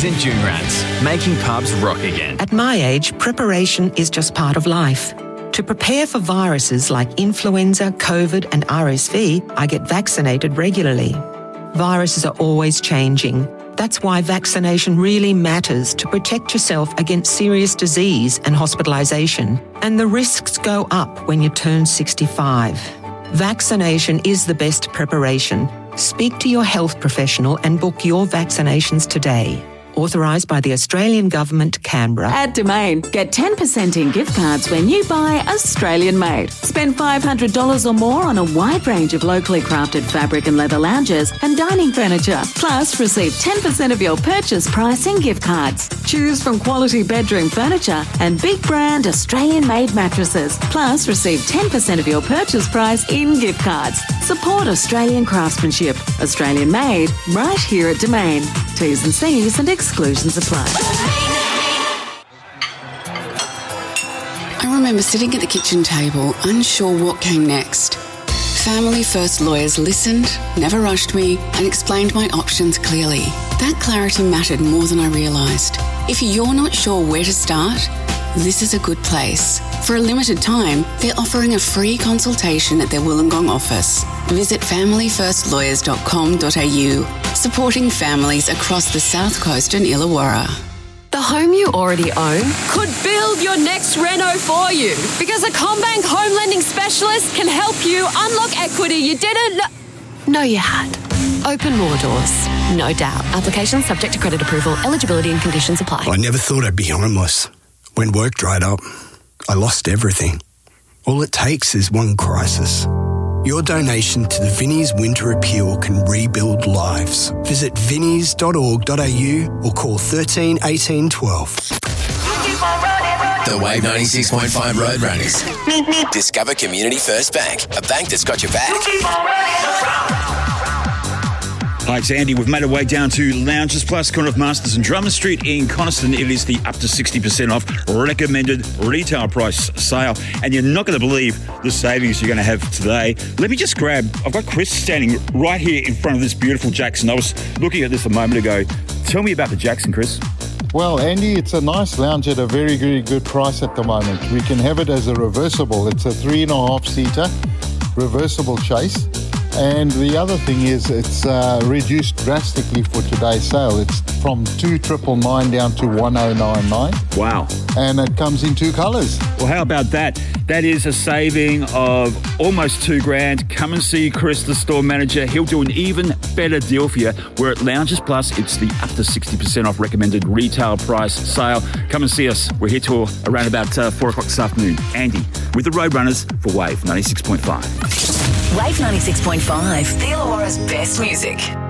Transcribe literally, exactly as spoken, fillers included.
St Junrats, making pubs rock again. At my age, preparation is just part of life. To prepare for viruses like influenza, COVID and R S V, I get vaccinated regularly. Viruses are always changing. That's why vaccination really matters to protect yourself against serious disease and hospitalisation. And the risks go up when you turn sixty-five. Vaccination is the best preparation. Speak to your health professional and book your vaccinations today. Authorised by the Australian Government, Canberra. At Domain, get ten percent in gift cards when you buy Australian made. Spend five hundred dollars or more on a wide range of locally crafted fabric and leather lounges and dining furniture. Plus, receive ten percent of your purchase price in gift cards. Choose from quality bedroom furniture and big brand Australian made mattresses. Plus, receive ten percent of your purchase price in gift cards. Support Australian craftsmanship. Australian made, right here at Domain. T's and C's and exclusions apply. I remember sitting at the kitchen table, unsure what came next. Family First lawyers listened, never rushed me, and explained my options clearly. That clarity mattered more than I realised. If you're not sure where to start, this is a good place. For a limited time, they're offering a free consultation at their Wollongong office. Visit family first lawyers dot com dot a u, supporting families across the South Coast and Illawarra. The home you already own could build your next reno for you, because a CommBank home lending specialist can help you unlock equity you didn't know you had. Open more doors, no doubt. Application subject to credit approval. Eligibility and conditions apply. I never thought I'd be homeless. When work dried up, I lost everything. All it takes is one crisis. Your donation to the Vinnie's Winter Appeal can rebuild lives. Visit vinnies dot org dot a u or call thirteen eighteen twelve. The Wave ninety-six point five Roadrunners. Discover Community First Bank, a bank that's got your back. Hi, it's Andy. We've made our way down to Lounges Plus, corner of Masters and Drummond Street in Coniston. It is the up to sixty percent off recommended retail price sale. And you're not going to believe the savings you're going to have today. Let me just grab, I've got Chris standing right here in front of this beautiful Jackson. I was looking at this a moment ago. Tell me about the Jackson, Chris. Well, Andy, it's a nice lounge at a very, very good price at the moment. We can have it as a reversible. It's a three and a half seater reversible chase. And the other thing is it's uh, reduced drastically for today's sale. It's from two triple nine down to one oh nine nine. Wow. And it comes in two colours. Well, how about that? That is a saving of almost two grand. Come and see Chris, the store manager. He'll do an even better deal for you. We're at Lounges Plus. It's the up to sixty percent off recommended retail price sale. Come and see us. We're here till around about uh, four o'clock this afternoon. Andy with the Roadrunners for Wave ninety-six point five. Wave ninety-six point five, the Illawarra's best music.